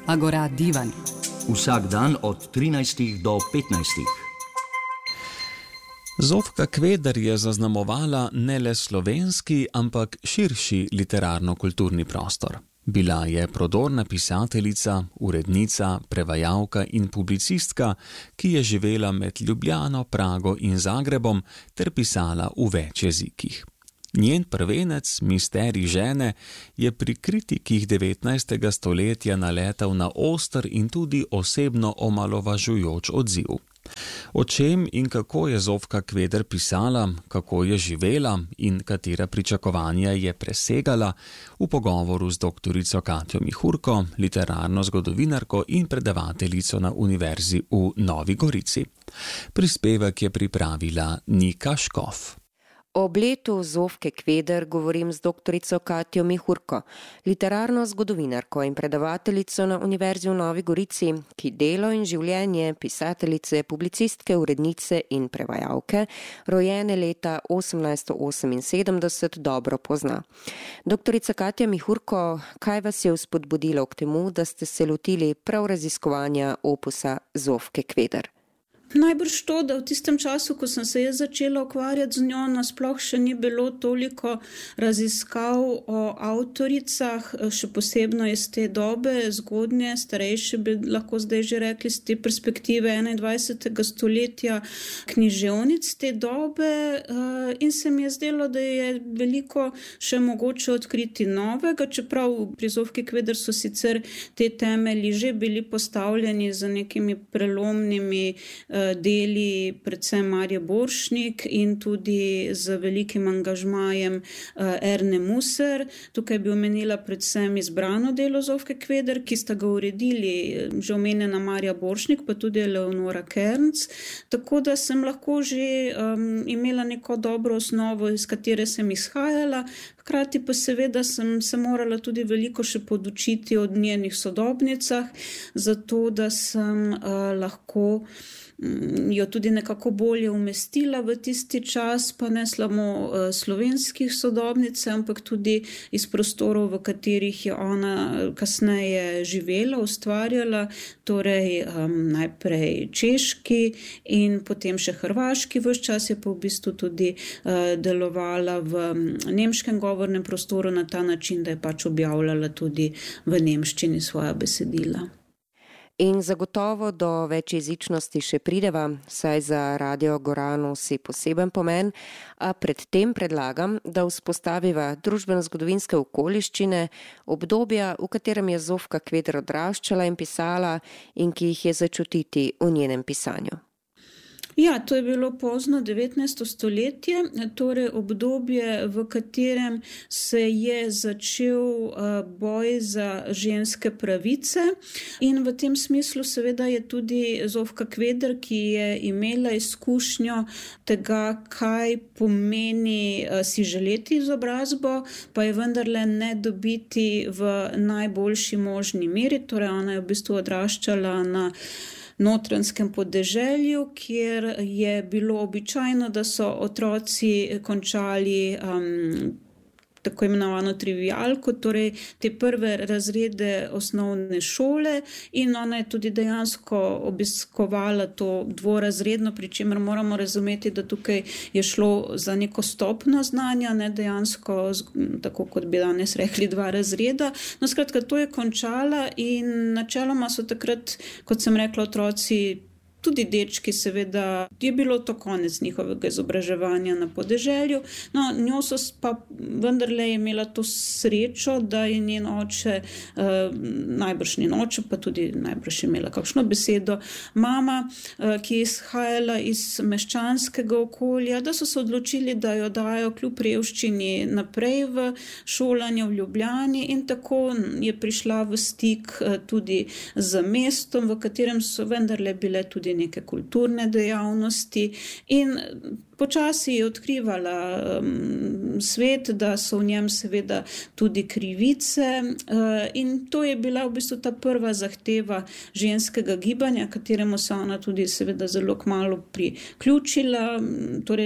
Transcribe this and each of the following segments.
Agora Divan. Vsak dan od 13 do 15. Zofka Kveder je zaznamovala ne le slovenski, ampak širši literarno-kulturni prostor. Bila je prodorna pisateljica, urednica, prevajalka in publicistka, ki je živela med Ljubljano, Prago in Zagrebom ter pisala v več jezikih. Njen prvenec, Misterij žene, je pri kritikih 19. stoletja naletel na oster in tudi osebno omalovažujoč odziv. O čem in kako je Zofka Kveder pisala, kako je živela in katera pričakovanja je presegala, v pogovoru z doktorico Katjo Mihurko, literarno zgodovinarko in predavateljico na Univerzi v Novi Gorici. Prispevek je pripravila Nika Škof. Ob letu Zofke Kveder govorim z doktorico Katjo Mihurko, literarno zgodovinarko in predavateljico na Univerzi v Novi Gorici, ki delo in življenje pisateljice, publicistke, urednice in prevajalke, rojene leta 1878, dobro pozna. Doktorica Katja Mihurko, kaj vas je vzpodbudilo k temu, da ste se lotili prav raziskovanja opusa Zofke Kveder? Najbrž to, da v tistem času, ko sem se jaz začela ukvarjati z njo, nasploh še ni bilo toliko raziskav o avtoricah, še posebno iz te dobe, zgodnje, starejše bi lahko zdaj že rekli, z te perspektive 21. stoletja, književnic te dobe, in se mi je zdelo, da je veliko še mogoče odkriti novega, čeprav pri Zofki Kveder so sicer te temelji že bili postavljeni za nekimi prelomnimi deli, predvsem Marje Borštnik in tudi z velikim angažmajem Erne Muser. Tukaj bi omenila predvsem izbrano delo Zofke Kveder, ki sta ga uredili že omenjena Marja Borštnik, pa tudi Leonora Kernc. Tako da sem lahko že imela neko dobro osnovo, iz katere sem izhajala. Hkrati pa seveda sem se morala tudi veliko še podučiti od njenih sodobnicah, zato da sem lahko jo tudi nekako bolje umestila v tisti čas, pa ne samo slovenskih sodobnic, ampak tudi iz prostorov, v katerih je ona kasneje živela, ustvarjala, torej najprej češki in potem še hrvaški, ves čas je pa v bistvu tudi delovala v nemškem govornem prostoru na ta način, da je pač objavljala tudi v nemščini svoja besedila. In zagotovo do večjezičnosti še prideva, saj za Radio Gora nosi poseben pomen, a predtem predlagam, da vzpostaviva družbeno-zgodovinske okoliščine, obdobja, v katerem je Zofka Kveder odraščala in pisala in ki jih je začutiti v njenem pisanju. Ja, to je bilo pozno 19. stoletje, torej obdobje, v katerem se je začel boj za ženske pravice, in v tem smislu seveda je tudi Zofka Kveder, ki je imela izkušnjo tega, kaj pomeni si želeti izobrazbo, pa je vendarle ne dobiti v najboljši možni meri, torej ona je v bistvu odraščala na Notranjskem podeželju, kjer je bilo običajno, da so otroci končali tako imenovano trivialko, torej te prve razrede osnovne šole, in ona je tudi dejansko obiskovala to dvorazredno, pri čemer moramo razumeti, da tukaj je šlo za neko stopnjo znanja, ne dejansko, tako kot bi danes rekli, 2 razreda. No, skratka, to je končala in načeloma so takrat, kot sem rekla, otroci, tudi dečki, seveda, je bilo to konec njihovega izobraževanja na podeželju. No, njo so pa vendarle imela to srečo, da je njen oče, najbrž njen oče, pa tudi najbrž imela kakšno besedo, mama, ki je izhajala iz meščanskega okolja, da so se odločili, da jo dajo kljub revščini naprej v šolanje v Ljubljani, in tako je prišla v stik tudi z mestom, v katerem so vendarle bile tudi neke kulturne dejavnosti, in počasi je odkrivala svet, da so v njem seveda tudi krivice, in to je bila v bistvu ta prva zahteva ženskega gibanja, kateremu se ona tudi seveda zelo kmalu priključila, torej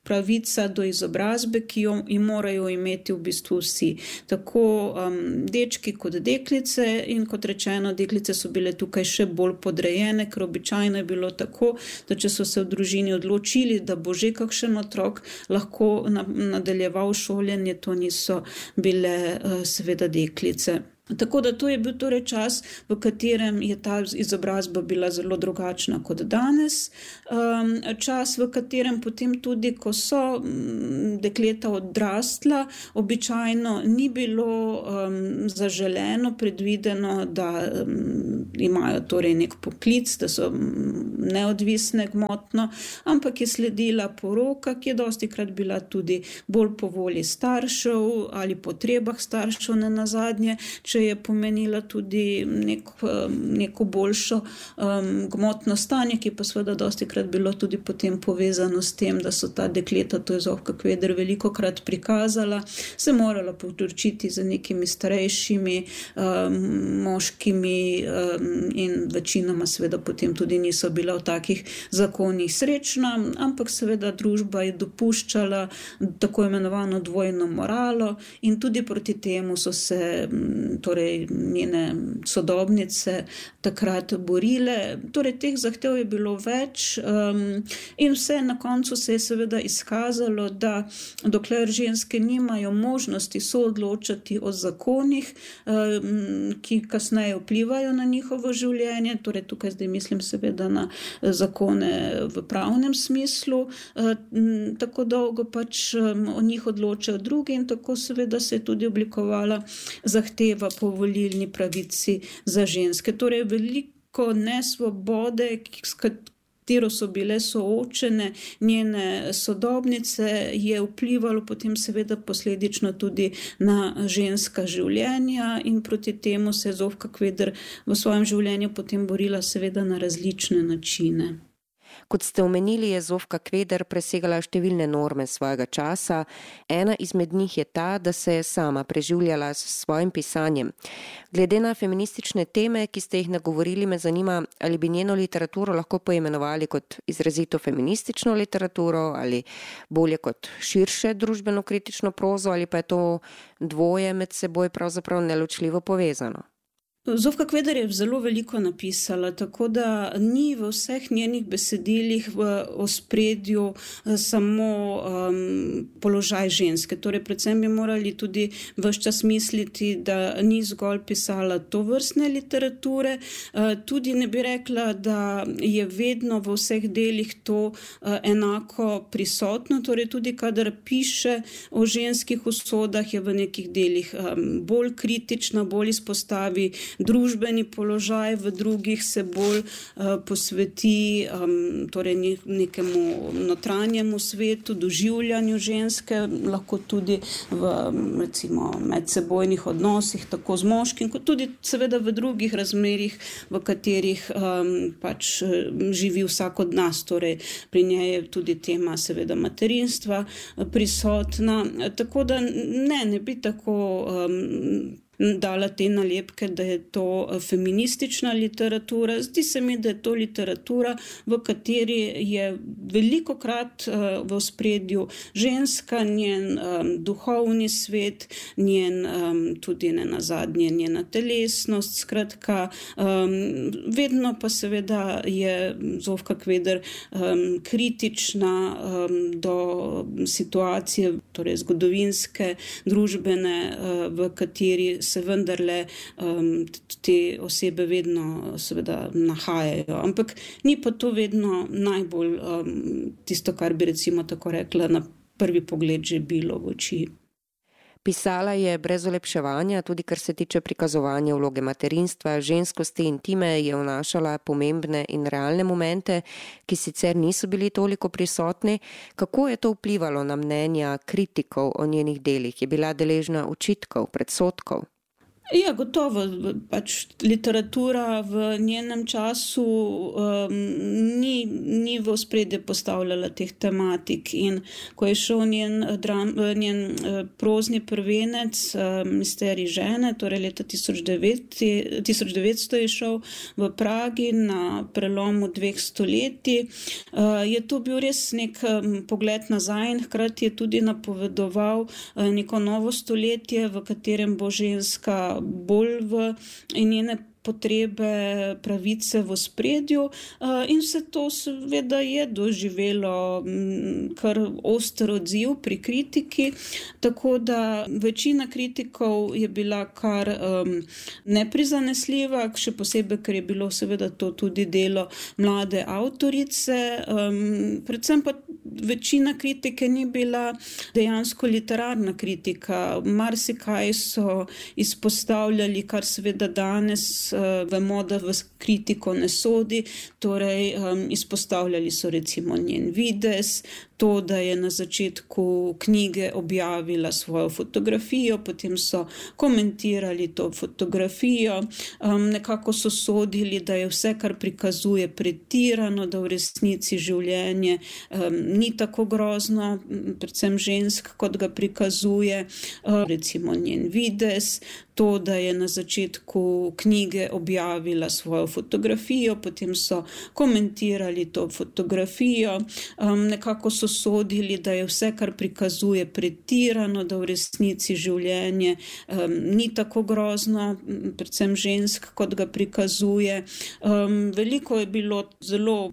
pravica do izobrazbe, ki jo morajo imeti v bistvu vsi. Tako dečki kot deklice in kot rečeno, deklice so bile tukaj še bolj podrejene, ker običajno je bilo tako, da če so se v družini odločili, da bo že kakšen otrok lahko nadaljeval šolanje, to niso bile seveda deklice. Tako da to je bil torej čas, v katerem je ta izobrazba bila zelo drugačna kot danes. Čas, v katerem potem tudi, ko so dekleta odrastla, običajno ni bilo zaželeno, predvideno, da imajo torej nek poklic, da so neodvisne gmotno, ampak je sledila poroka, ki je dostikrat bila tudi bolj po volji staršev ali potrebah staršev nenazadnje, je pomenila tudi neko boljšo gmotno stanje, ki pa seveda dostikrat bilo tudi potem povezano s tem, da so ta dekleta, to je Zofka Kveder velikokrat prikazala, se morala potrčiti za nekimi starejšimi moškimi in večinoma seveda potem tudi niso bila v takih zakonih srečna, ampak seveda družba je dopuščala tako imenovano dvojno moralo in tudi proti temu so se torej njene sodobnice takrat borile. Torej teh zahtev je bilo več in vse na koncu se je seveda izkazalo, da dokler ženske nimajo možnosti soodločati o zakonih, ki kasneje vplivajo na njihovo življenje, torej tukaj zdaj mislim seveda na zakone v pravnem smislu, tako dolgo pač o njih odločajo drugi in tako seveda se je tudi oblikovala zahteva po volilni pravici za ženske. Torej veliko nesvobode, s katero so bile soočene njene sodobnice, je vplivalo potem seveda posledično tudi na ženska življenja in proti temu se je Zofka Kveder v svojem življenju potem borila seveda na različne načine. Kot ste omenili, je Zofka Kveder presegala številne norme svojega časa. Ena izmed njih je ta, da se je sama preživljala s svojim pisanjem. Glede na feministične teme, ki ste jih nagovorili, me zanima, ali bi njeno literaturo lahko poimenovali kot izrazito feministično literaturo ali bolje kot širše družbeno-kritično prozo, ali pa je to dvoje med seboj pravzaprav neločljivo povezano. Zofka Kveder je zelo veliko napisala, tako da ni v vseh njenih besedilih v ospredju samo položaj ženske. Torej, predvsem bi morali tudi ves čas misliti, da ni zgolj pisala tovrstne literature. Tudi ne bi rekla, da je vedno v vseh delih to enako prisotno. Torej, tudi kadar piše o ženskih usodah, je v nekih delih bolj kritična, bolj izpostavi družbeni položaj, v drugih se bolj posveti torej nekemu notranjemu svetu, doživljanju ženske, lahko tudi v recimo medsebojnih odnosih, tako z moškim, kot tudi seveda v drugih razmerih, v katerih pač živi vsak od nas. Torej, pri njej je tudi tema seveda materinstva prisotna, tako da ne bi tako dala te nalepke, da je to feministična literatura. Zdi se mi, da je to literatura, v kateri je velikokrat v ospredju ženska, njen duhovni svet, njen tudi nenazadnje njena telesnost, skratka, vedno pa seveda je Zofka Kveder kritična do situacije, torej zgodovinske, družbene, v kateri se vendarle te osebe vedno seveda nahajajo. Ampak ni pa to vedno najbolj tisto, kar bi recimo tako rekla na prvi pogled že bilo v oči. Pisala je brez olepševanja, tudi kar se tiče prikazovanja vloge materinstva, ženskosti in time je vnašala pomembne in realne momente, ki sicer niso bili toliko prisotni. Kako je to vplivalo na mnenja kritikov o njenih delih? Je bila deležna očitkov, predsodkov? Ja, gotovo. Pač literatura v njenem času ni v ospredje postavljala teh tematik in ko je šel njen prozni prvenec Misterij žene, torej leta 1900 je šel v Pragi na prelomu 2 stoletij, je to bil res nek pogled nazaj in hkrati je tudi napovedoval neko novo stoletje, v katerem bo ženska bolj in njene potrebe, pravice v ospredju in vse to seveda je doživelo kar oster odziv pri kritiki, tako da večina kritikov je bila kar neprizanesljiva, še posebej, ker je bilo seveda to tudi delo mlade avtorice, predvsem pa večina kritike ni bila dejansko literarna kritika, marsikaj so izpostavljali, kar seveda danes vemo, da v kritiko ne sodi, torej izpostavljali so recimo njen videz, to, da je na začetku knjige objavila svojo fotografijo, potem so komentirali to fotografijo, nekako so sodili, da je vse, kar prikazuje, pretirano, da v resnici življenje ni tako grozno, predvsem žensk, kot ga prikazuje, recimo njen videz, to, da je na začetku knjige objavila svojo fotografijo, potem so komentirali to fotografijo, nekako so sodili, da je vse, kar prikazuje, pretirano, da v resnici življenje ni tako grozno, predvsem žensk, kot ga prikazuje. Veliko je bilo zelo